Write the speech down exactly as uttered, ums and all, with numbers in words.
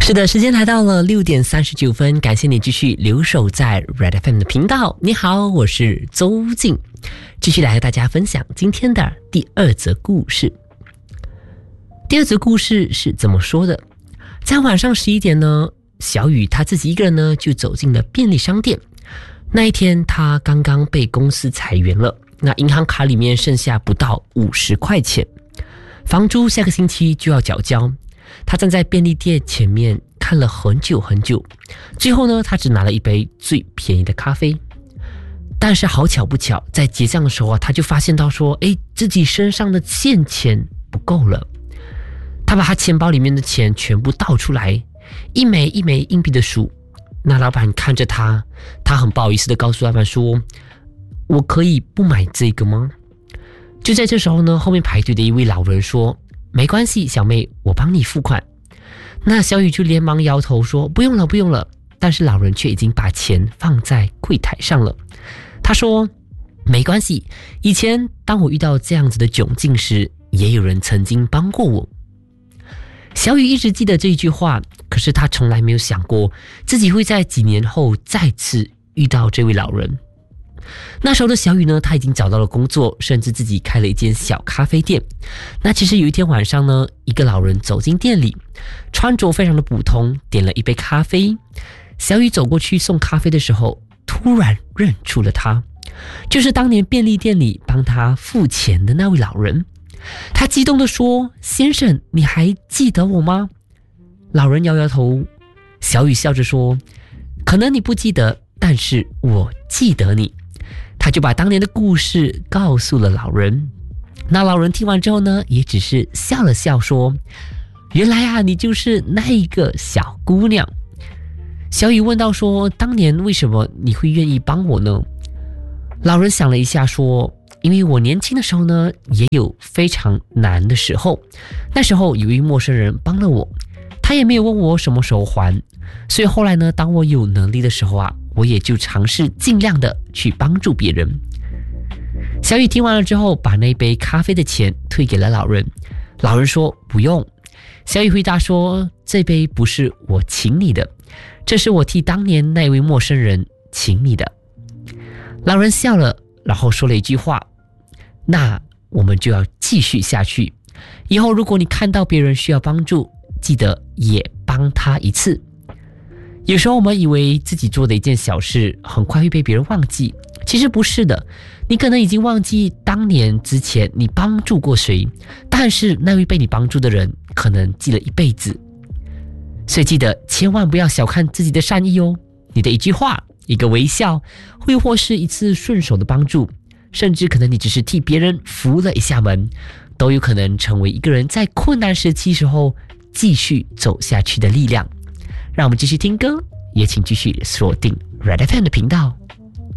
是的，时间来到了六点三十九分，感谢你继续留守在 Red F M 的频道。你好，我是周静，继续来和大家分享今天的第二则故事。第二则故事是怎么说的？在晚上十一点呢，小雨他自己一个人呢就走进了便利商店。那一天他刚刚被公司裁员了，那银行卡里面剩下不到五十块钱，房租下个星期就要缴交。他站在便利店前面看了很久很久，最后呢，他只拿了一杯最便宜的咖啡。但是好巧不巧，在结账的时候啊，他就发现到说，诶，自己身上的现钱不够了。他把他钱包里面的钱全部倒出来，一枚一枚硬币的数。那老板看着他，他很不好意思的告诉老板说：“我可以不买这个吗？”就在这时候呢，后面排队的一位老人说：“没关系，小妹，我帮你付款。”那小雨就连忙摇头说：“不用了，不用了。”但是老人却已经把钱放在柜台上了。他说：“没关系，以前当我遇到这样子的窘境时，也有人曾经帮过我。”小雨一直记得这一句话，可是他从来没有想过自己会在几年后再次遇到这位老人。那时候的小雨呢，他已经找到了工作，甚至自己开了一间小咖啡店。那其实有一天晚上呢，一个老人走进店里，穿着非常的普通，点了一杯咖啡。小雨走过去送咖啡的时候，突然认出了他，就是当年便利店里帮他付钱的那位老人。他激动地说：“先生，你还记得我吗？”老人摇摇头。小雨笑着说：“可能你不记得，但是我记得你。”他就把当年的故事告诉了老人。那老人听完之后呢，也只是笑了笑说：“原来啊，你就是那一个小姑娘。”小雨问到说：“当年为什么你会愿意帮我呢？”老人想了一下说：“因为我年轻的时候呢，也有非常难的时候。那时候有一位陌生人帮了我，他也没有问我什么时候还，所以后来呢，当我有能力的时候啊，我也就尝试尽量的去帮助别人。”小雨听完了之后，把那杯咖啡的钱退给了老人。老人说：“不用。”小雨回答说：“这杯不是我请你的，这是我替当年那位陌生人请你的。”老人笑了，然后说了一句话：“那我们就要继续下去。以后如果你看到别人需要帮助，记得也帮他一次。”有时候我们以为自己做的一件小事很快会被别人忘记，其实不是的。你可能已经忘记当年之前你帮助过谁，但是那位被你帮助的人可能记了一辈子。所以记得千万不要小看自己的善意哦。你的一句话，一个微笑，会或是一次顺手的帮助，甚至可能你只是替别人扶了一下门，都有可能成为一个人在困难时期时候继续走下去的力量。让我们继续听歌，也请继续锁定 Red F M 的频道。